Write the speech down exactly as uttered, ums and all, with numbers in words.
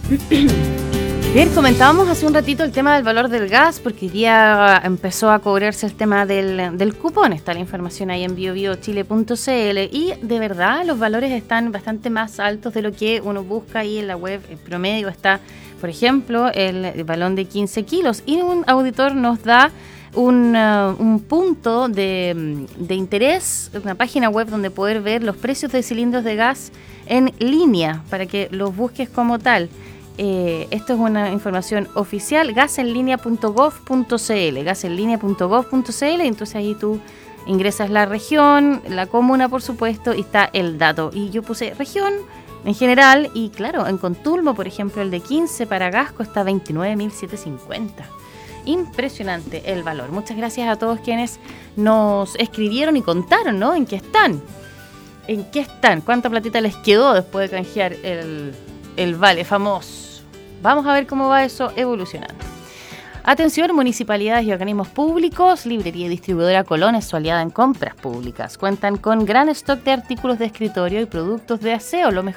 Bien, comentábamos hace un ratito el tema del valor del gas, porque hoy día empezó a cobrarse el tema del, del cupón. Está la información ahí en bio bio chile punto c l y de verdad los valores están bastante más altos de lo que uno busca ahí en la web. El promedio está, por ejemplo, el, el balón de quince kilos y un auditor nos da un, uh, un punto de, de interés, una página web donde poder ver los precios de cilindros de gas en línea para que los busques como tal. Eh, esto es una información oficial, gasenlinea punto gov punto c l, gasenlinea punto gov punto c l, y entonces ahí tú ingresas la región, la comuna por supuesto, y está el dato. Y yo puse región en general, y claro, en Contulmo, por ejemplo, el de quince para Gasco está veintinueve mil setecientos cincuenta. Impresionante el valor. Muchas gracias a todos quienes nos escribieron y contaron, ¿no? ¿En qué están? ¿En qué están? ¿Cuánta platita les quedó después de canjear el, el vale famoso? Vamos a ver cómo va eso evolucionando. Atención, municipalidades y organismos públicos. Librería y distribuidora Colón es su aliada en compras públicas. Cuentan con gran stock de artículos de escritorio y productos de aseo, lo mejor